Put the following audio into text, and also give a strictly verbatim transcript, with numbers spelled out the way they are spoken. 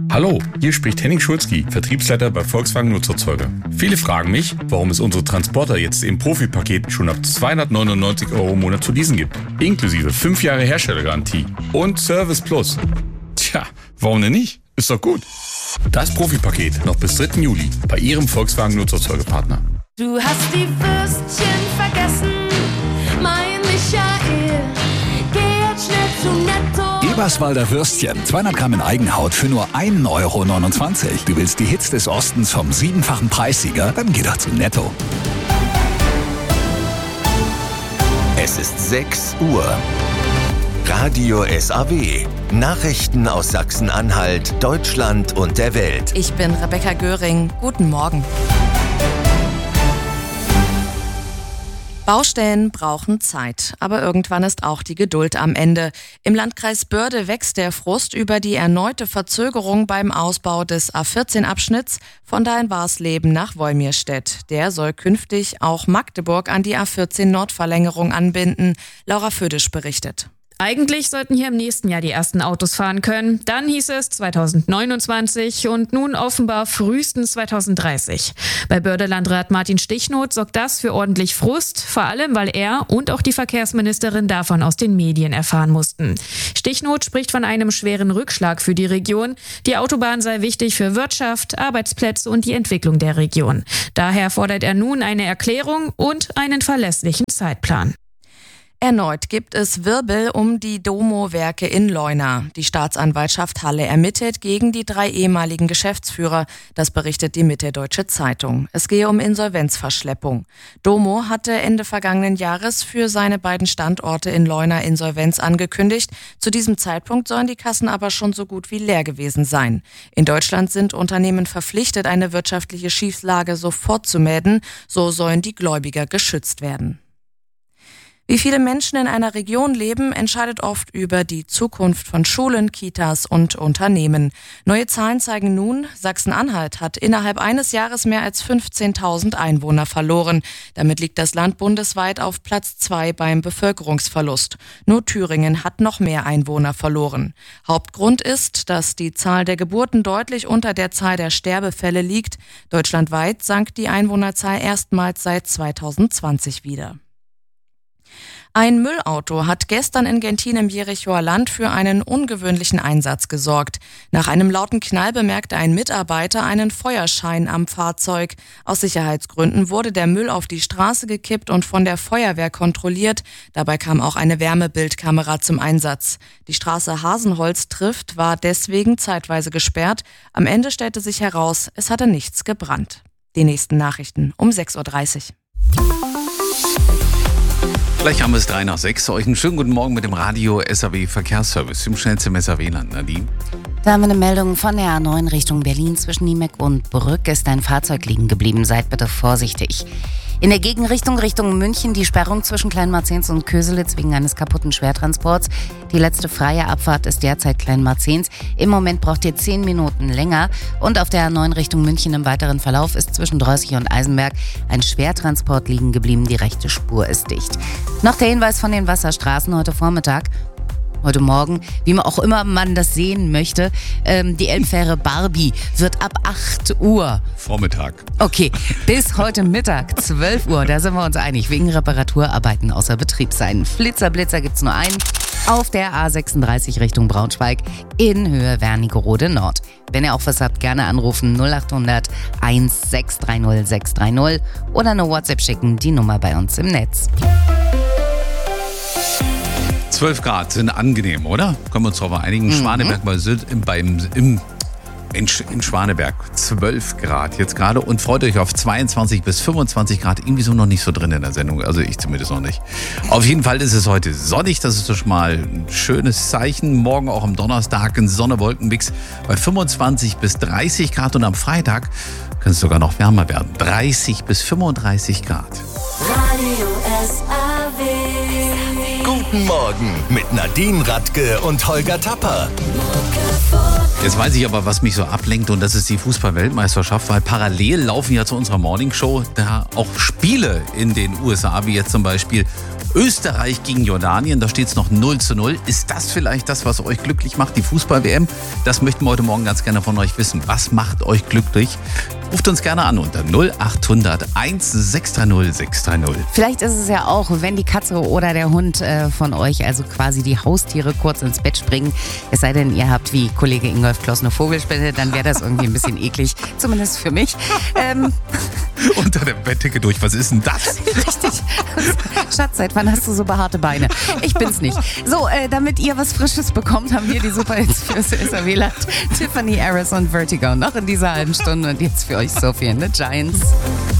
Hallo, hier spricht Henning Schulzki, Vertriebsleiter bei Volkswagen Nutzerzeuger. Viele fragen mich, warum es unsere Transporter jetzt im Profi-Paket schon ab zweihundertneunundneunzig Euro im Monat zu leasen gibt. Inklusive fünf Jahre Herstellergarantie und Service Plus. Tja, warum denn nicht? Ist doch gut. Das Profi-Paket noch bis dritten Juli bei Ihrem Volkswagen Nutzerzeugerpartner. Du hast die Würstchen vergessen, mein Michael. Geh jetzt schnell zu Netto. Eberswalder Würstchen, zweihundert Gramm in Eigenhaut für nur ein Euro neunundzwanzig. Du willst die Hits des Ostens vom siebenfachen Preissieger? Dann geh doch zu Netto. Es ist sechs Uhr. Radio S A W. Nachrichten aus Sachsen-Anhalt, Deutschland und der Welt. Ich bin Rebecca Göring. Guten Morgen. Baustellen brauchen Zeit, aber irgendwann ist auch die Geduld am Ende. Im Landkreis Börde wächst der Frust über die erneute Verzögerung beim Ausbau des A vierzehn Abschnitts von Deinwarsleben nach Wolmirstedt. Der soll künftig auch Magdeburg an die A vierzehn Nordverlängerung anbinden. Laura Födisch berichtet. Eigentlich sollten hier im nächsten Jahr die ersten Autos fahren können. Dann hieß es zweitausendneunundzwanzig und nun offenbar frühestens zweitausenddreißig. Bei Börde-Landrat Martin Stichnoth sorgt das für ordentlich Frust, vor allem weil er und auch die Verkehrsministerin davon aus den Medien erfahren mussten. Stichnoth spricht von einem schweren Rückschlag für die Region. Die Autobahn sei wichtig für Wirtschaft, Arbeitsplätze und die Entwicklung der Region. Daher fordert er nun eine Erklärung und einen verlässlichen Zeitplan. Erneut gibt es Wirbel um die Domo-Werke in Leuna. Die Staatsanwaltschaft Halle ermittelt gegen die drei ehemaligen Geschäftsführer. Das berichtet die Mitteldeutsche Zeitung. Es gehe um Insolvenzverschleppung. Domo hatte Ende vergangenen Jahres für seine beiden Standorte in Leuna Insolvenz angekündigt. Zu diesem Zeitpunkt sollen die Kassen aber schon so gut wie leer gewesen sein. In Deutschland sind Unternehmen verpflichtet, eine wirtschaftliche Schieflage sofort zu melden. So sollen die Gläubiger geschützt werden. Wie viele Menschen in einer Region leben, entscheidet oft über die Zukunft von Schulen, Kitas und Unternehmen. Neue Zahlen zeigen nun, Sachsen-Anhalt hat innerhalb eines Jahres mehr als fünfzehntausend Einwohner verloren. Damit liegt das Land bundesweit auf Platz zwei beim Bevölkerungsverlust. Nur Thüringen hat noch mehr Einwohner verloren. Hauptgrund ist, dass die Zahl der Geburten deutlich unter der Zahl der Sterbefälle liegt. Deutschlandweit sank die Einwohnerzahl erstmals seit zweitausendzwanzig wieder. Ein Müllauto hat gestern in Gentin im Jerichoer Land für einen ungewöhnlichen Einsatz gesorgt. Nach einem lauten Knall bemerkte ein Mitarbeiter einen Feuerschein am Fahrzeug. Aus Sicherheitsgründen wurde der Müll auf die Straße gekippt und von der Feuerwehr kontrolliert. Dabei kam auch eine Wärmebildkamera zum Einsatz. Die Straße Hasenholz trifft war deswegen zeitweise gesperrt. Am Ende stellte sich heraus, es hatte nichts gebrannt. Die nächsten Nachrichten um sechs Uhr dreißig. Gleich haben wir es drei nach sechs. Euch einen schönen guten Morgen mit dem Radio S A W Verkehrsservice im schnellsten S A W-Land. Nadine? Da haben wir eine Meldung von der A neun Richtung Berlin. Zwischen Niemeck und Brück ist ein Fahrzeug liegen geblieben. Seid bitte vorsichtig. In der Gegenrichtung Richtung München die Sperrung zwischen Kleinmarzens und Köselitz wegen eines kaputten Schwertransports. Die letzte freie Abfahrt ist derzeit Kleinmarzens. Im Moment braucht ihr zehn Minuten länger. Und auf der A neun Richtung München im weiteren Verlauf ist zwischen Drossig und Eisenberg ein Schwertransport liegen geblieben. Die rechte Spur ist dicht. Noch der Hinweis von den Wasserstraßen heute Vormittag. Heute Morgen, wie man auch immer man das sehen möchte, ähm, die Elbfähre Barbie wird ab acht Uhr. Vormittag. Okay, bis heute Mittag, zwölf Uhr, da sind wir uns einig, wegen Reparaturarbeiten außer Betrieb sein. Flitzer, Blitzer gibt's nur einen auf der A sechsunddreißig Richtung Braunschweig in Höhe Wernigerode Nord. Wenn ihr auch was habt, gerne anrufen null acht hundert sechs drei null sechs drei null oder eine WhatsApp schicken, die Nummer bei uns im Netz. zwölf Grad sind angenehm, oder? Können wir uns darauf einigen. Mhm. Schwaneberg bei Sylt, im, beim, im, in, in Schwaneberg zwölf Grad jetzt gerade und freut euch auf zweiundzwanzig bis fünfundzwanzig Grad. Irgendwie so noch nicht so drin in der Sendung, also ich zumindest noch nicht. Auf jeden Fall ist es heute sonnig, das ist doch schon mal ein schönes Zeichen. Morgen auch am Donnerstag ein Sonne-Wolken-Mix bei fünfundzwanzig bis dreißig Grad und am Freitag kann es sogar noch wärmer werden. dreißig bis fünfunddreißig Grad. Radio S A W. Guten Morgen mit Nadine Radke und Holger Tapper. Jetzt weiß ich aber, was mich so ablenkt, und das ist die Fußball-Weltmeisterschaft, weil parallel laufen ja zu unserer Morningshow da auch Spiele in den U S A, wie jetzt zum Beispiel Österreich gegen Jordanien, da steht es noch null zu null. Ist das vielleicht das, was euch glücklich macht, die Fußball-W M? Das möchten wir heute Morgen ganz gerne von euch wissen. Was macht euch glücklich? Ruft uns gerne an unter null acht hundert eins sechs drei null sechs drei null. Vielleicht ist es ja auch, wenn die Katze oder der Hund äh, von euch, also quasi die Haustiere, kurz ins Bett springen. Es sei denn, ihr habt wie Kollege Ingolf Kloss eine Vogelspinne, dann wäre das irgendwie ein bisschen eklig. Zumindest für mich. Ähm, Unter der Bettdecke durch, was ist denn das? Richtig. Schatz, seit wann hast du so behaarte Beine? Ich bin's nicht. So, äh, damit ihr was Frisches bekommt, haben wir die Superhits fürs S R W-Land. Tiffany Harris und Vertigo noch in dieser halben Stunde. Und jetzt für euch Sophie and the Giants.